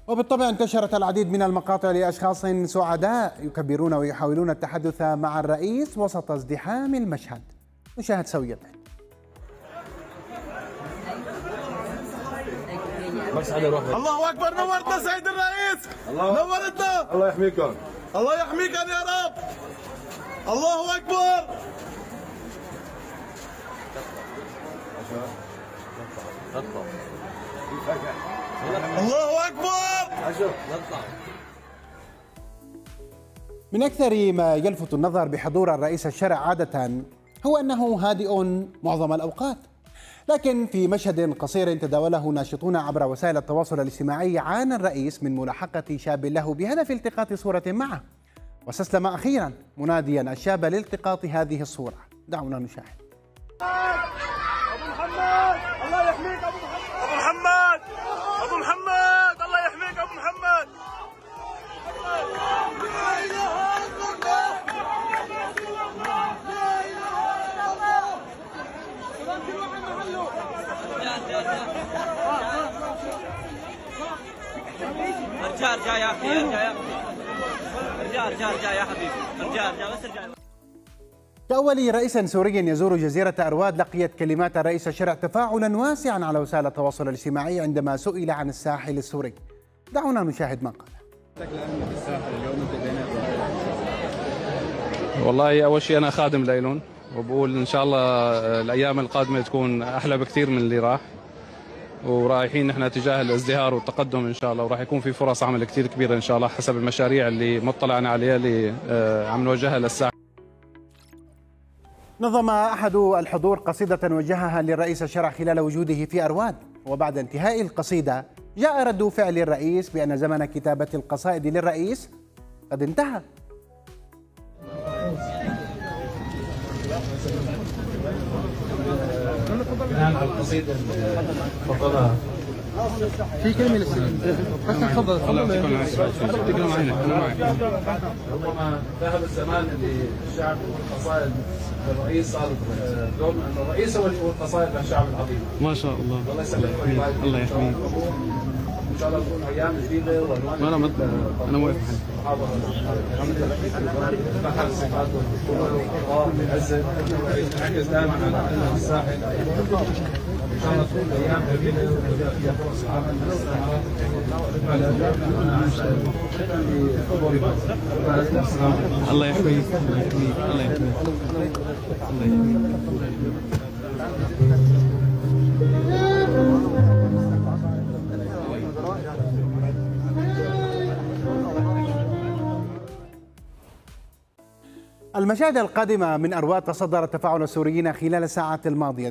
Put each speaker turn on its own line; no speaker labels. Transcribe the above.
وبالطبع انتشرت العديد من المقاطع لأشخاص سعداء يكبرون ويحاولون التحدث مع الرئيس وسط ازدحام المشهد. نشاهد سويا.
الله أكبر، نورتنا سيد الرئيس، نورتنا.
الله يحميكم،
الله يحميك يا رب. الله أكبر. الله أكبر.
من أكثر ما يلفت النظر بحضور الرئيس الشرع عادة هو أنه هادئ معظم الأوقات، لكن في مشهد قصير تداوله ناشطون عبر وسائل التواصل الاجتماعي عانى الرئيس من ملاحقة شاب له بهدف التقاط صورة معه، واستسلم أخيرا مناديا الشاب لالتقاط هذه الصورة. دعونا نشاهد.
أبو محمد الله يحميك، أبو محمد، أبو محمد الله يحميك، أبو محمد. لا إله إلا الله، لا إله إلا الله.
ارجع يا أخي، ارجع يا حبيبي، ارجع بس ارجع.
كأول رئيس سوري يزور جزيرة أرواد، لقيت كلمات الرئيس الشرع تفاعلا واسعا على وسائل التواصل الاجتماعي عندما سئل عن الساحل السوري. دعونا نشاهد ما قال.
والله أول شيء أنا خادم ليلون، وبقول إن شاء الله الأيام القادمة تكون أحلى بكثير من اللي راح، ورايحين نحن تجاه الازدهار والتقدم إن شاء الله، وراح يكون في فرص عمل كثير كبيرة إن شاء الله حسب المشاريع اللي مطلعنا عليها اللي عم نوجهها للساحل.
نظم أحد الحضور قصيدة وجهها للرئيس الشرع خلال وجوده في أرواد، وبعد انتهاء القصيدة جاء رد فعل الرئيس بأن زمن كتابة القصائد للرئيس قد انتهى.
القصيدة تفضلها
في كلمة تفضل.
تكلم عنك أنا معك. ربما ذهب الزمان اللي الشعب والقصائد الرئيس صار دور أن الرئيس هو اللي يقول قصائد للشعب العظيم.
ما شاء الله.
الله يسلمك.
الله يحميك.
إن شاء الله تكون أيام جديدة وألوان.
أنا موافق.
فتح الصفات والدخول والإقرار بعزة، نركز دائما على الساحل. إن شاء الله تكون أيام جميلة وفيها فرص عمل للاستثمارات
الله يحميك. الله يحميك. الله يحميك. الله يحميك.
المشاهد القادمة من أرواد تصدر تفاعل السوريين خلال الساعات الماضية.